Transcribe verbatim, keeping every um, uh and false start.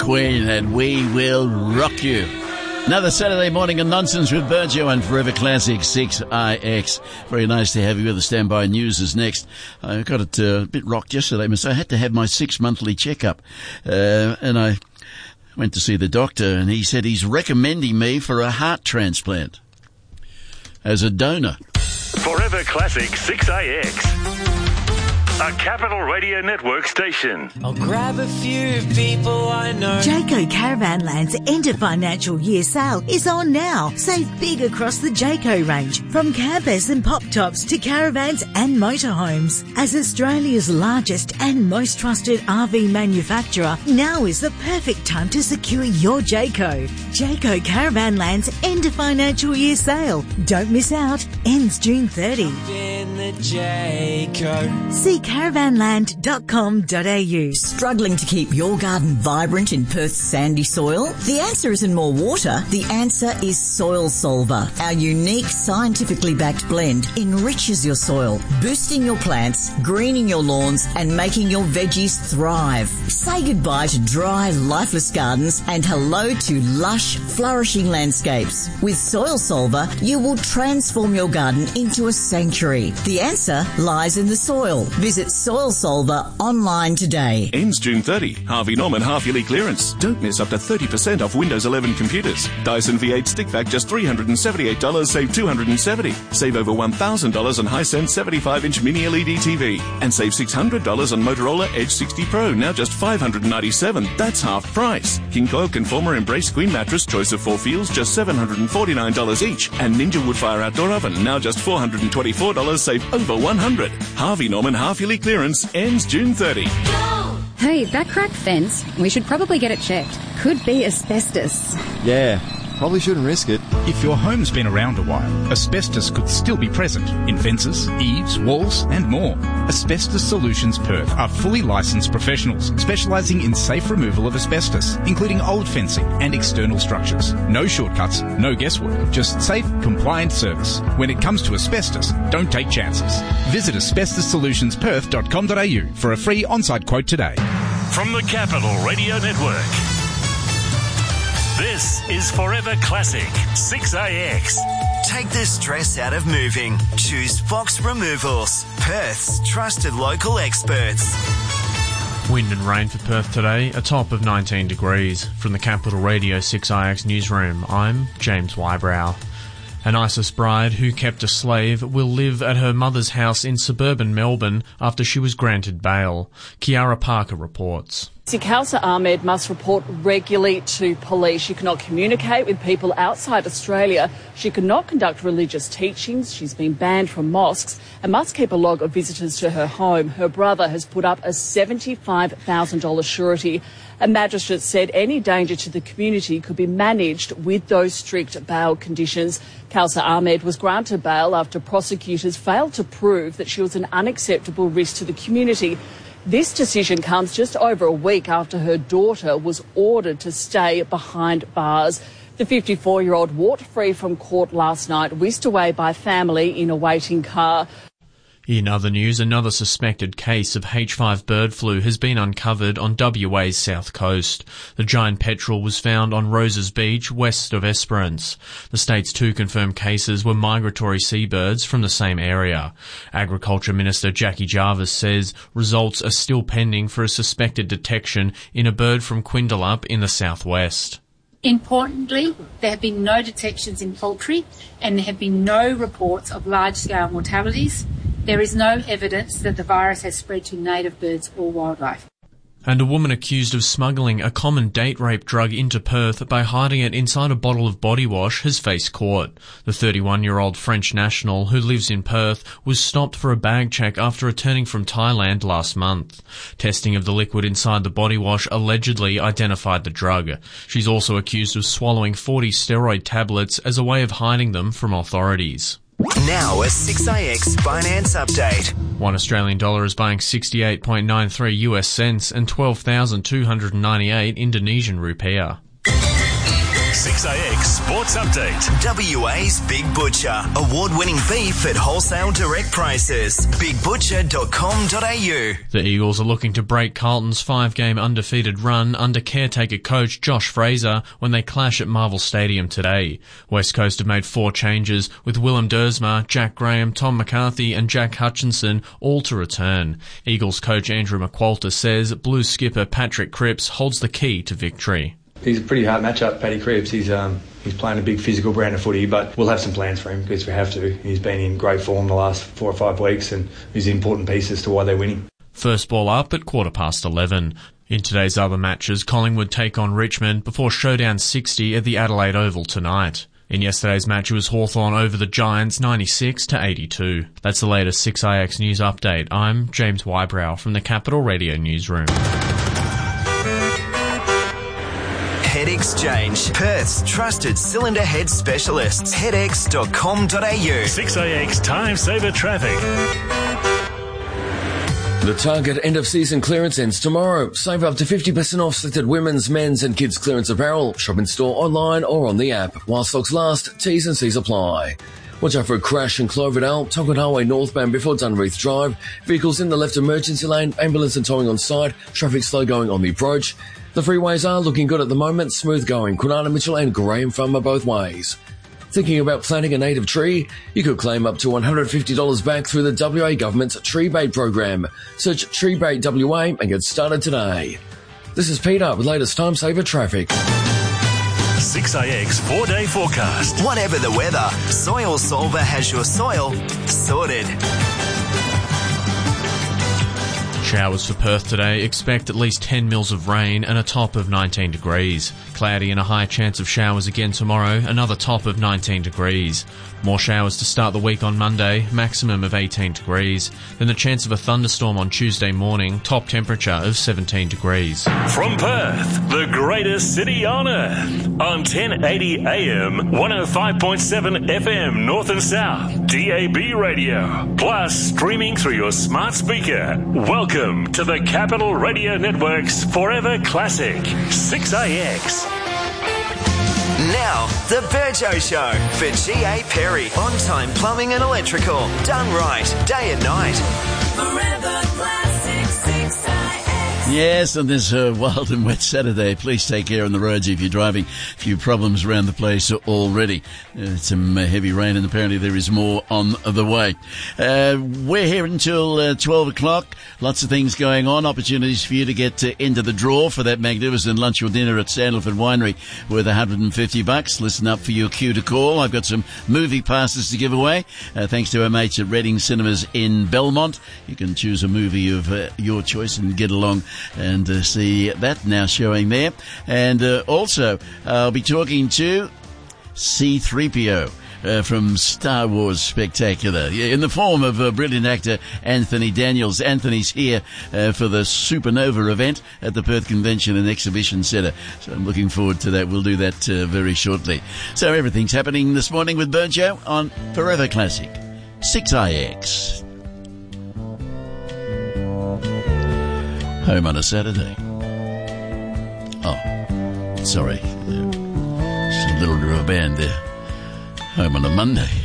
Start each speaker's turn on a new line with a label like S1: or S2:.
S1: Queen, and we will rock you. Another Saturday morning of nonsense with Bergio and Forever Classic six I X. Very nice to have you with the Standby News is next. I got it uh, a bit rocked yesterday, so I had to have my six monthly checkup. Uh, and I went to see the doctor, and he said he's recommending me for a heart transplant as a donor.
S2: Forever Classic six I X. A Capital Radio Network station.
S3: I'll grab a few people I know.
S4: Jayco Caravanland's end of financial year sale is on now. Save big across the Jayco range, from campers and pop tops to caravans and motorhomes. As Australia's largest and most trusted R V manufacturer, now is the perfect time to secure your Jayco. Jayco Caravanland's end of financial year sale. Don't miss out. Ends June thirtieth.
S3: In the Jayco.
S4: See caravanland dot com dot a u.
S5: Struggling to keep your garden vibrant in Perth's sandy soil? The answer isn't more water. The answer is Soil Solver. Our unique, scientifically backed blend enriches your soil, boosting your plants, greening your lawns, and making your veggies thrive. Say goodbye to dry, lifeless gardens and hello to lush, flourishing landscapes. With Soil Solver, you will transform your garden into a sanctuary. The answer lies in the soil. Visit Soil Solver online today.
S6: Ends June thirtieth. Harvey Norman half-yearly clearance. Don't miss up to thirty percent off Windows eleven computers. Dyson V eight stick vac just three hundred seventy-eight dollars, save two hundred seventy dollars. Save over one thousand dollars on Hisense seventy-five inch mini L E D T V. And save six hundred dollars on Motorola Edge sixty Pro, now just five hundred ninety-seven dollars. That's half price. King Coil Conformer Embrace Queen Mattress, choice of four feels, just seven hundred forty-nine dollars each. And Ninja Woodfire Outdoor Oven, now just four hundred twenty-four dollars, save over one hundred dollars. Harvey Norman half-yearly clearance ends June thirtieth.
S7: Hey, that cracked fence, we should probably get it checked. Could be asbestos.
S8: Yeah, probably shouldn't risk it.
S9: If your home's been around a while, asbestos could still be present in fences, eaves, walls and more. Asbestos Solutions Perth are fully licensed professionals specialising in safe removal of asbestos, including old fencing and external structures. No shortcuts, no guesswork, just safe, compliant service. When it comes to asbestos, don't take chances. Visit asbestos solutions perth dot com dot a u for a free on-site quote today.
S2: From the Capital Radio Network, this is Forever Classic six I X.
S10: Take the stress out of moving. Choose Fox Removals, Perth's trusted local experts.
S11: Wind and rain for Perth today, a top of nineteen degrees. From the Capital Radio six I X newsroom, I'm James Wybrow. An ISIS bride who kept a slave will live at her mother's house in suburban Melbourne after she was granted bail. Kiara Parker reports.
S12: Kausar Ahmed must report regularly to police. She cannot communicate with people outside Australia. She cannot conduct religious teachings. She's been banned from mosques and must keep a log of visitors to her home. Her brother has put up a seventy-five thousand dollars surety. A magistrate said any danger to the community could be managed with those strict bail conditions. Kausar Ahmed was granted bail after prosecutors failed to prove that she was an unacceptable risk to the community. This decision comes just over a week after her daughter was ordered to stay behind bars. The fifty-four-year-old walked free from court last night, whisked away by family in a waiting car.
S11: In other news, another suspected case of H five bird flu has been uncovered on W A's south coast. The giant petrel was found on Roses Beach, west of Esperance. The state's two confirmed cases were migratory seabirds from the same area. Agriculture Minister Jackie Jarvis says results are still pending for a suspected detection in a bird from Quindalup in the southwest.
S13: Importantly, there have been no detections in poultry and there have been no reports of large-scale mortalities. There is no evidence that the virus has spread to native birds or wildlife.
S11: And a woman accused of smuggling a common date rape drug into Perth by hiding it inside a bottle of body wash has faced court. The thirty-one-year-old French national who lives in Perth was stopped for a bag check after returning from Thailand last month. Testing of the liquid inside the body wash allegedly identified the drug. She's also accused of swallowing forty steroid tablets as a way of hiding them from authorities.
S10: Now a six I X finance update.
S11: One Australian dollar is buying sixty-eight point nine three US cents and twelve thousand two hundred ninety-eight Indonesian rupiah.
S2: six A X Sports Update.
S10: W A's Big Butcher. Award-winning beef at wholesale direct prices. big butcher dot com dot a u.
S11: The Eagles are looking to break Carlton's five-game undefeated run under caretaker coach Josh Fraser when they clash at Marvel Stadium today. West Coast have made four changes, with Willem Dersma, Jack Graham, Tom McCarthy and Jack Hutchinson all to return. Eagles coach Andrew McQualter says Blues skipper Patrick Cripps holds the key to victory.
S14: He's a pretty hard matchup, Paddy Cripps. He's um, he's playing a big physical brand of footy, but we'll have some plans for him because we have to. He's been in great form the last four or five weeks, and he's an important piece as to why they're winning.
S11: First ball up at quarter past eleven. In today's other matches, Collingwood take on Richmond before Showdown sixty at the Adelaide Oval tonight. In yesterday's match, it was Hawthorn over the Giants ninety-six to eighty-two. That's the latest six A X News Update. I'm James Wybrow from the Capital Radio Newsroom.
S10: Head Exchange, Perth's trusted cylinder head specialists. head x dot com dot a u.
S2: six A X Time Saver Traffic.
S15: The Target end of season clearance ends tomorrow. Save up to fifty percent off selected women's, men's and kids clearance apparel. Shop in store, online or on the app. While stocks last, T's and C's apply. Watch out for a crash in Cloverdale, Tonkin Highway northbound before Dunreath Drive. Vehicles in the left emergency lane, ambulance and towing on site. Traffic slow going on the approach. The freeways are looking good at the moment, smooth going. Kwinana Mitchell and Graham Farmer both ways. Thinking about planting a native tree? You could claim up to one hundred fifty dollars back through the W A Government's Tree Bait program. Search Tree Bait W A and get started today. This is Peter with latest Time Saver Traffic.
S2: six A X four-day forecast.
S10: Whatever the weather, Soil Solver has your soil sorted.
S11: Showers for Perth today. Expect at least ten mils of rain and a top of nineteen degrees. Cloudy and a high chance of showers again tomorrow, another top of nineteen degrees. More showers to start the week on Monday, maximum of eighteen degrees. Then the chance of a thunderstorm on Tuesday morning, top temperature of seventeen degrees.
S2: From Perth, the greatest city on earth, on ten eighty A M, one oh five point seven F M North and South, D A B radio, plus streaming through your smart speaker. Welcome to the Capital Radio Network's Forever Classic, six A X.
S10: Now, the Burjo Show for G A Perry. On-time plumbing and electrical. Done right, day and night.
S3: Forever Classic six A X.
S1: Yes, on this uh, wild and wet Saturday, please take care on the roads if you're driving. A few problems around the place already. Uh, some uh, heavy rain, and apparently there is more on the way. Uh, we're here until uh, twelve o'clock. Lots of things going on. Opportunities for you to get uh, into the draw for that magnificent lunch or dinner at Sandalford Winery worth one hundred fifty bucks. Listen up for your cue to call. I've got some movie passes to give away. Uh, thanks to our mates at Reading Cinemas in Belmont. You can choose a movie of uh, your choice and get along and uh, see that now showing there. And uh, also, I'll be talking to C three P O uh, from Star Wars Spectacular, in the form of uh, brilliant actor Anthony Daniels. Anthony's here uh, for the Supernova event at the Perth Convention and Exhibition Centre. So I'm looking forward to that. We'll do that uh, very shortly. So everything's happening this morning with Burjo on Forever Classic, six A X. Home on a Saturday. Oh, sorry. Just a little bit of a band there. Home on a Monday.